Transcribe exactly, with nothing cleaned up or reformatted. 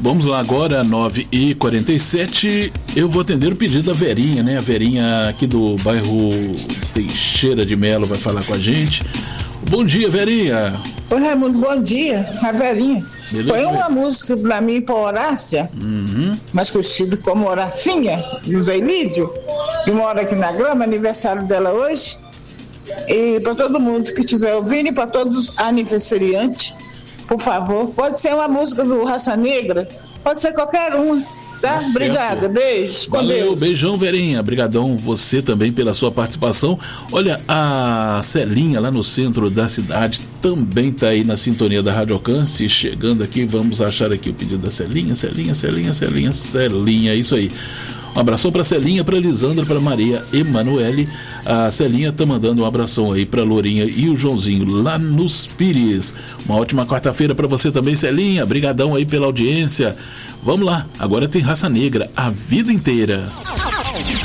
Vamos lá agora, nove e quarenta e sete. Eu vou atender o pedido da Verinha, né? A Verinha aqui do bairro Teixeira de Melo vai falar com a gente. Bom dia, Verinha. Oi, Raimundo, bom dia. A Verinha. Beleza, Foi uma bem. música pra mim e pra Horácia, Uhum. mais conhecida como Horacinha, do Zé Lídio, que mora aqui na Grama, aniversário dela hoje. E para todo mundo que estiver ouvindo e para todos os aniversariantes, por favor, pode ser uma música do Raça Negra, pode ser qualquer uma, tá? Tá Obrigada, beijos, com Valeu, Deus. beijão, Verinha. Obrigadão você também pela sua participação. Olha, a Celinha lá no centro da cidade também tá aí na sintonia da Rádio Alcance, chegando aqui, vamos achar aqui o pedido da Celinha, Celinha, Celinha, Celinha, Celinha, isso aí. Um abração pra Celinha, pra Lisandra, pra Maria Emanuele. A Celinha tá mandando um abração aí pra Lourinha e o Joãozinho lá nos Pires. Uma ótima quarta-feira pra você também, Celinha. Brigadão aí pela audiência. Vamos lá, agora tem Raça Negra, a vida inteira.